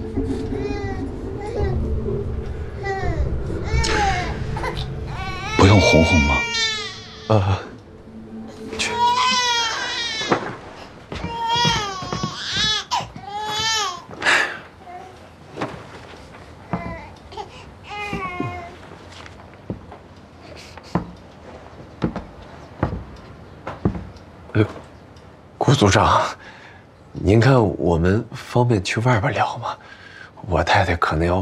不用哄哄吗？ 去。顾组长，您看我们方便去外边聊吗？我太太可能要